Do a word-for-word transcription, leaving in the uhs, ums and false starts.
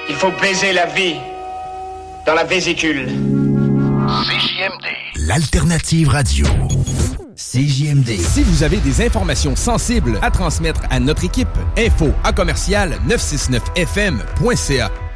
Il faut baiser la vie dans la vésicule. C J M D. L'alternative radio. C J M D. Si vous avez des informations sensibles à transmettre à notre équipe, info à commercial neuf cent soixante-neuf F M point C A.